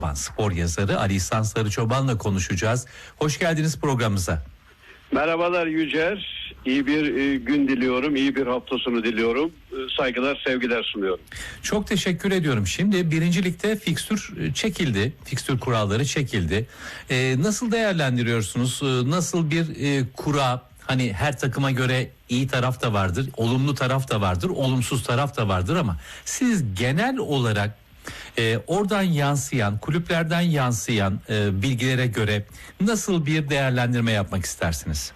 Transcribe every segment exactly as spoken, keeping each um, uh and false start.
Spor yazarı Ali İhsan Sarıçoban'la konuşacağız. Hoş geldiniz programımıza. Merhabalar Yücer. İyi bir e, gün diliyorum. İyi bir hafta sonu diliyorum. E, saygılar, sevgiler sunuyorum. Çok teşekkür ediyorum. Şimdi birinci ligde fikstür çekildi. Fikstür kuralları çekildi. E, nasıl değerlendiriyorsunuz? E, nasıl bir e, kura? Hani her takıma göre iyi taraf da vardır, olumlu taraf da vardır, olumsuz taraf da vardır ama siz genel olarak Ee, oradan yansıyan, kulüplerden yansıyan e, bilgilere göre nasıl bir değerlendirme yapmak istersiniz?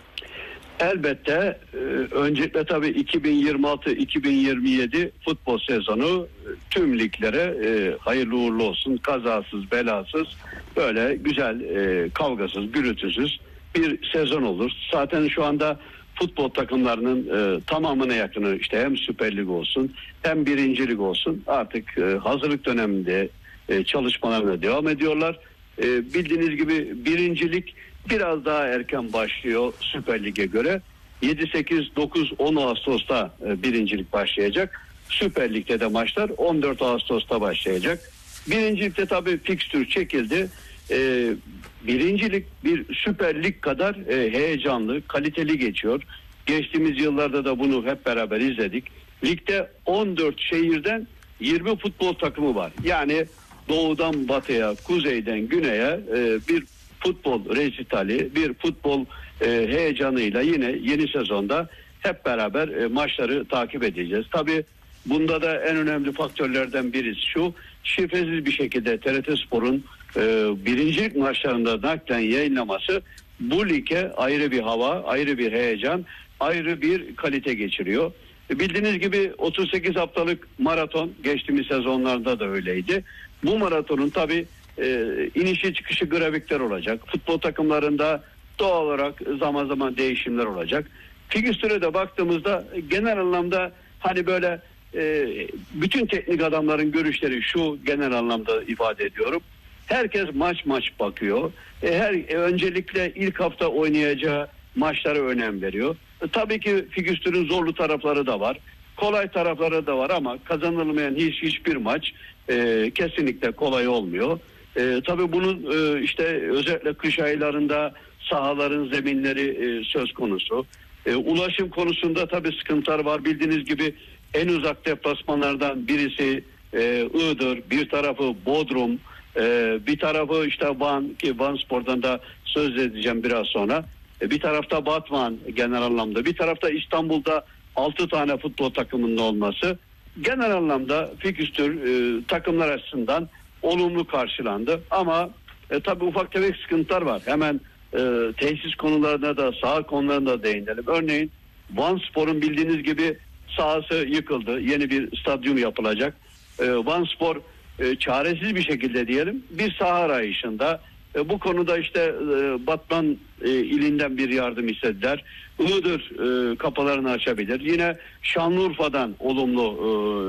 Elbette e, öncelikle tabii iki bin yirmi altı iki bin yirmi yedi futbol sezonu e, tüm liglere e, hayırlı uğurlu olsun. Kazasız, belasız, böyle güzel, e, kavgasız, gürültüsüz bir sezon olur. Zaten şu anda futbol takımlarının e, tamamına yakını işte hem Süper Lig olsun hem Birinci Lig olsun artık e, hazırlık döneminde e, çalışmalarına devam ediyorlar. E, bildiğiniz gibi Birinci Lig biraz daha erken başlıyor Süper Lig'e göre. yedi, sekiz, dokuz, on Ağustos'ta e, Birinci Lig başlayacak. Süper Lig'de de maçlar on dört Ağustos'ta başlayacak. Birinci Lig'de tabii fikstür çekildi. E, Birinci Lig bir Süper Lig kadar e, heyecanlı, kaliteli geçiyor. Geçtiğimiz yıllarda da bunu hep beraber izledik. Ligde on dört şehirden yirmi futbol takımı var. Yani doğudan batıya, kuzeyden güneye e, bir futbol resitali, bir futbol e, heyecanıyla yine yeni sezonda hep beraber e, maçları takip edeceğiz. Tabii bunda da en önemli faktörlerden birisi şu: şifresiz bir şekilde T R T Spor'un e, birincilik maçlarında naklen yayınlaması bu lige ayrı bir hava, ayrı bir heyecan, ayrı bir kalite geçiriyor. E, bildiğiniz gibi otuz sekiz haftalık maraton geçtiğimiz sezonlarda da öyleydi. Bu maratonun tabii e, inişi çıkışı grafikler olacak. Futbol takımlarında doğal olarak zaman zaman değişimler olacak. Fikstüre de baktığımızda genel anlamda hani böyle e, bütün teknik adamların görüşleri şu, genel anlamda ifade ediyorum. Herkes maç maç bakıyor. E, her e, öncelikle ilk hafta oynayacağı maçlara önem veriyor. E, tabii ki fikstürün zorlu tarafları da var. Kolay tarafları da var ama kazanılmayan hiç hiçbir maç e, kesinlikle kolay olmuyor. E, tabii bunun e, işte özellikle kış aylarında sahaların zeminleri e, söz konusu. E, ulaşım konusunda tabii sıkıntılar var. Bildiğiniz gibi en uzak deplasmanlardan birisi e, Iğdır, bir tarafı Bodrum, e, bir tarafı işte Van, ki Van Spor'dan da söz edeceğim biraz sonra. E, bir tarafta Batman genel anlamda, bir tarafta İstanbul'da altı tane futbol takımının olması genel anlamda fikstür e, takımlar açısından olumlu karşılandı. Ama e, tabii ufak tefek sıkıntılar var. Hemen e, tesis konularına da, saha konularına da değinelim. Örneğin Van Spor'un bildiğiniz gibi sahası yıkıldı. Yeni bir stadyum yapılacak. E, Van Spor e, çaresiz bir şekilde diyelim bir saha arayışında. E, bu konuda işte e, Batman e, ilinden bir yardım istediler. Iğdır e, kapılarını açabilir. Yine Şanlıurfa'dan olumlu e,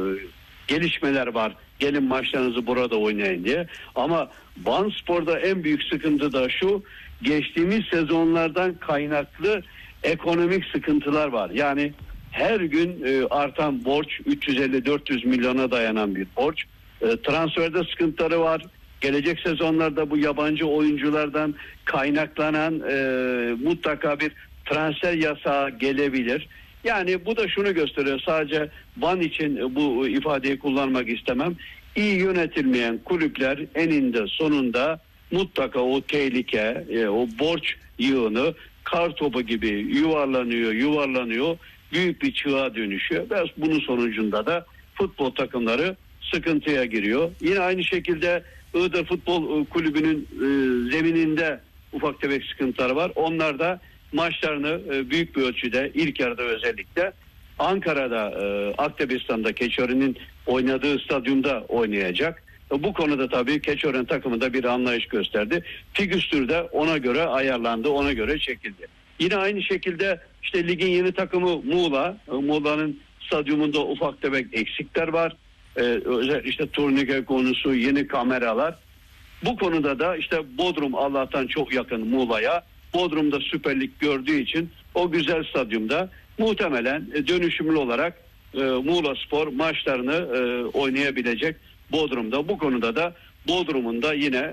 gelişmeler var. Gelin maçlarınızı burada oynayın diye. Ama Van Spor'da en büyük sıkıntı da şu: geçtiğimiz sezonlardan kaynaklı ekonomik sıkıntılar var. Yani her gün e, artan borç, üç yüz elli dört yüz milyona dayanan bir borç. E, transferde sıkıntıları var. Gelecek sezonlarda bu yabancı oyunculardan kaynaklanan e, mutlaka bir transfer yasağı gelebilir. Yani bu da şunu gösteriyor, sadece Van için bu ifadeyi kullanmak istemem. İyi yönetilmeyen kulüpler eninde sonunda mutlaka o tehlike, e, o borç yığını kar topu gibi yuvarlanıyor, yuvarlanıyor, büyük bir çığa dönüşüyor. Ve bunun sonucunda da futbol takımları sıkıntıya giriyor. Yine aynı şekilde Iğdır Futbol Kulübü'nün e, zemininde ufak tefek sıkıntılar var. Onlar da maçlarını e, büyük bir ölçüde ilk yarıda özellikle Ankara'da, e, Aktepestan'da Keçiören'in oynadığı stadyumda oynayacak. E, bu konuda tabii Keçiören takımı da bir anlayış gösterdi. Fikstür de ona göre ayarlandı, ona göre çekildi. Yine aynı şekilde işte ligin yeni takımı Muğla. E, Muğla'nın stadyumunda ufak tefek eksikler var. Ee, özellikle işte turnike konusu, yeni kameralar. Bu konuda da işte Bodrum Allah'tan çok yakın Muğla'ya. Bodrum'da Süper Lig gördüğü için o güzel stadyumda muhtemelen dönüşümlü olarak e, Muğla Spor maçlarını e, oynayabilecek Bodrum'da. Bu konuda da Bodrum'un da yine